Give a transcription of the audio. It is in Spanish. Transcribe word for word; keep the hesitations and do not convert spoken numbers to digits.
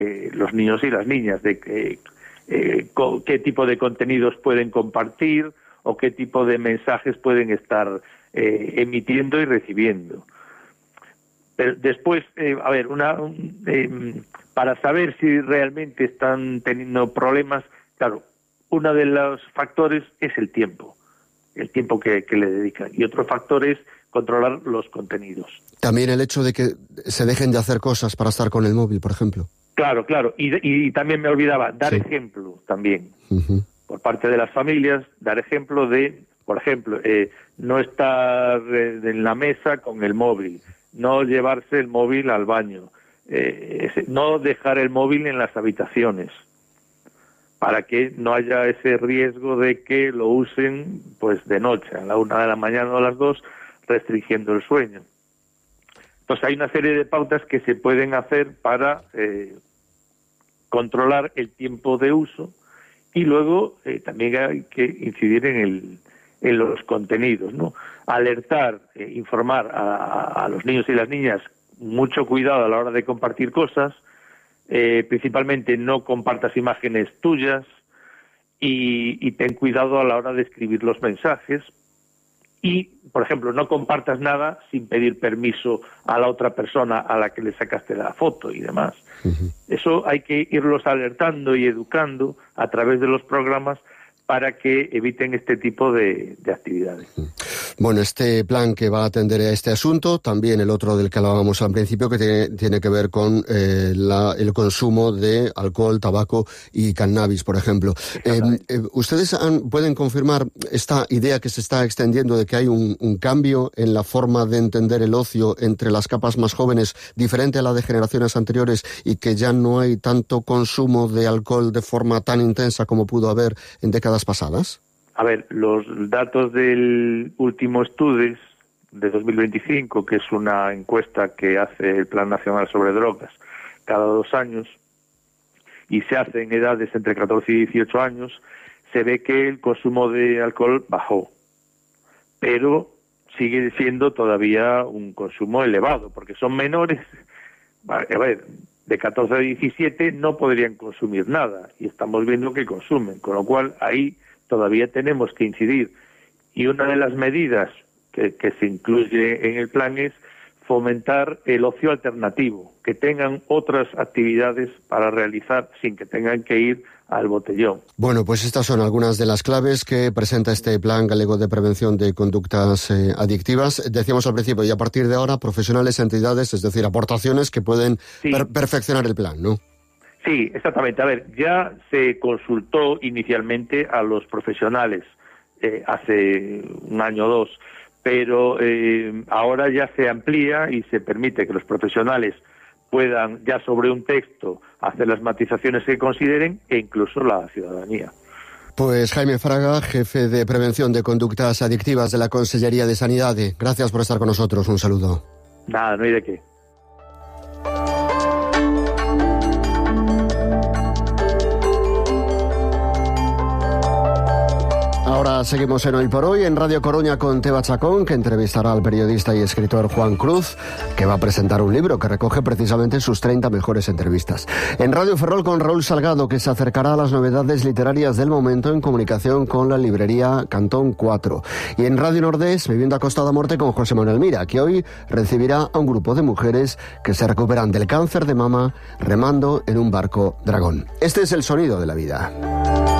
eh, los niños y las niñas, de que, eh, co- qué tipo de contenidos pueden compartir o qué tipo de mensajes pueden estar eh, emitiendo y recibiendo. Pero después, eh, a ver, una, un, eh, para saber si realmente están teniendo problemas, claro, uno de los factores es el tiempo, el tiempo que, que le dedican, y otro factor es controlar los contenidos. También el hecho de que se dejen de hacer cosas para estar con el móvil, por ejemplo. Claro, claro, y, y también me olvidaba, dar Sí. ejemplo también, Uh-huh. por parte de las familias, dar ejemplo de, por ejemplo, eh, no estar eh, en la mesa con el móvil, no llevarse el móvil al baño, eh, ese- no dejar el móvil en las habitaciones, para que no haya ese riesgo de que lo usen pues de noche, a la una de la mañana o a las dos, restringiendo el sueño. Entonces hay una serie de pautas que se pueden hacer para eh, controlar el tiempo de uso, y luego eh, también hay que incidir en el en los contenidos, ¿no? Alertar, eh, informar a, a los niños y las niñas, mucho cuidado a la hora de compartir cosas, eh, principalmente no compartas imágenes tuyas, y, y ten cuidado a la hora de escribir los mensajes, y, por ejemplo, no compartas nada sin pedir permiso a la otra persona a la que le sacaste la foto y demás. Uh-huh. Eso hay que irlos alertando y educando a través de los programas para que eviten este tipo de, de actividades. Bueno, este plan que va a atender a este asunto, también el otro del que hablábamos al principio, que tiene, tiene que ver con eh, la, el consumo de alcohol, tabaco y cannabis, por ejemplo. Eh, eh, ¿Ustedes han, pueden confirmar esta idea que se está extendiendo de que hay un, un cambio en la forma de entender el ocio entre las capas más jóvenes, diferente a la de generaciones anteriores, y que ya no hay tanto consumo de alcohol de forma tan intensa como pudo haber en décadas pasadas? A ver, los datos del último estudio de dos mil veinticinco, que es una encuesta que hace el Plan Nacional sobre Drogas cada dos años, y se hace en edades entre catorce y dieciocho años, se ve que el consumo de alcohol bajó, pero sigue siendo todavía un consumo elevado, porque son menores. A ver, de catorce a diecisiete no podrían consumir nada, y estamos viendo que consumen, con lo cual ahí todavía tenemos que incidir. Y una de las medidas que, que se incluye en el plan es fomentar el ocio alternativo, que tengan otras actividades para realizar sin que tengan que ir al botellón. Bueno, pues estas son algunas de las claves que presenta este Plan Galego de Prevención de Conductas eh, Adictivas. Decíamos al principio, y a partir de ahora, profesionales, entidades, es decir, aportaciones que pueden Sí. per- perfeccionar el plan, ¿no? Sí, exactamente. A ver, ya se consultó inicialmente a los profesionales eh, hace un año o dos, pero eh, ahora ya se amplía y se permite que los profesionales puedan, ya sobre un texto, hacer las matizaciones que consideren, e incluso la ciudadanía. Pues Jaime Fraga, jefe de Prevención de Conductas Adictivas de la Consellería de Sanidade. Gracias por estar con nosotros. Un saludo. Nada, no hay de qué. Ahora seguimos en Hoy por Hoy, en Radio Coruña, con Teba Chacón, que entrevistará al periodista y escritor Juan Cruz, que va a presentar un libro que recoge precisamente sus treinta mejores entrevistas. En Radio Ferrol, con Raúl Salgado, que se acercará a las novedades literarias del momento en comunicación con la librería Cantón cuatro. Y en Radio Nordés, Vivienda Costa da Morte, con José Manuel Mira, que hoy recibirá a un grupo de mujeres que se recuperan del cáncer de mama remando en un barco dragón. Este es el sonido de la vida.